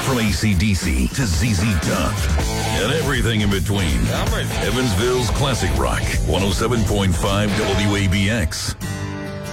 From AC/DC to ZZ Top and everything in between. Evansville's classic rock, 107.5 WABX.